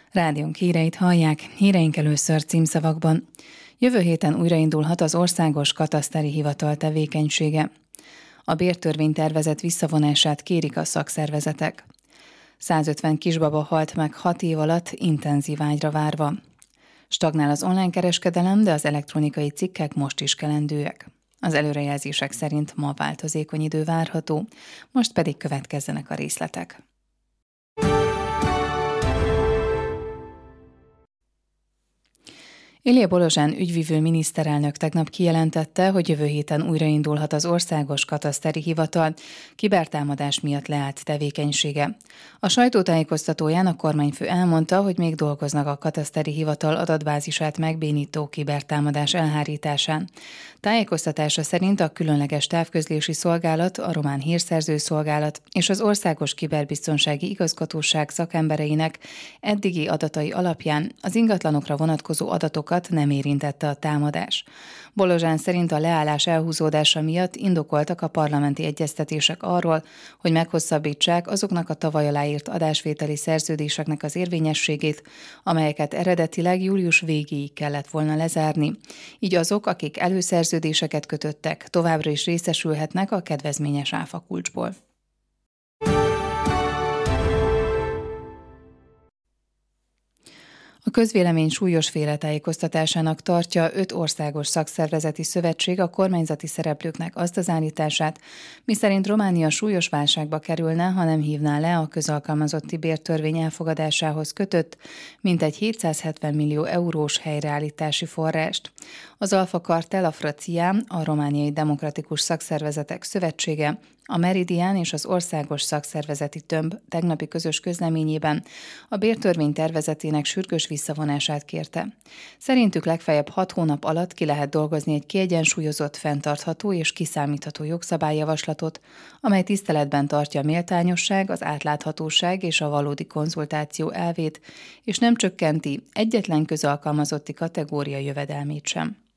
Rádiónk híreit hallják, híreink először címszavakban. Jövő héten újraindulhat az Országos Kataszteri Hivatal tevékenysége. A bértörvénytervezet visszavonását kérik a szakszervezetek. 150 kisbaba halt meg 6 év alatt intenzív ágyra várva. Stagnál az online kereskedelem, de az elektronikai cikkek most is kelendőek. Az előrejelzések szerint ma változékony idő várható, most pedig következzenek a részletek. Ilja Bolozsán ügyvivő miniszterelnök tegnap kijelentette, hogy jövő héten újraindulhat az Országos Kataszteri Hivatal kibertámadás miatt leállt tevékenysége. A sajtótájékoztatóján a kormányfő elmondta, hogy még dolgoznak a Kataszteri Hivatal adatbázisát megbénító kibertámadás elhárításán. Tájékoztatása szerint a különleges távközlési szolgálat, a Román Hírszerző Szolgálat és az Országos Kiberbiztonsági Igazgatóság szakembereinek eddigi adatai alapján az ingatlanokra vonatkozó adatokat nem érintette a támadás. Bolozsán szerint a leállás elhúzódása miatt indokoltak a parlamenti egyeztetések arról, hogy meghosszabbítsák azoknak a tavaly aláírt adásvételi szerződéseknek az érvényességét, amelyeket eredetileg július végéig kellett volna lezárni. Így azok, akik előszerződéseket kötöttek, továbbra is részesülhetnek a kedvezményes áfakulcsból. A közvélemény súlyos félretájékoztatásának tartja 5 országos szakszervezeti szövetség a kormányzati szereplőknek azt az állítását, miszerint Románia súlyos válságba kerülne, ha nem hívná le a közalkalmazotti bértörvény elfogadásához kötött mintegy 770 millió eurós helyreállítási forrást. Az Alfa Kartel, a FRACIA, a Romániai Demokratikus Szakszervezetek Szövetsége, a Meridian és az Országos Szakszervezeti Tömb tegnapi közös közleményében a bértörvény tervezetének sürgős visszavonását kérte. Szerintük legfeljebb 6 hónap alatt ki lehet dolgozni egy kiegyensúlyozott, fenntartható és kiszámítható jogszabályjavaslatot, amely tiszteletben tartja a méltányosság, az átláthatóság és a valódi konzultáció elvét, és nem csökkenti egyetlen közalkalmazotti kategória jövedelmét sem.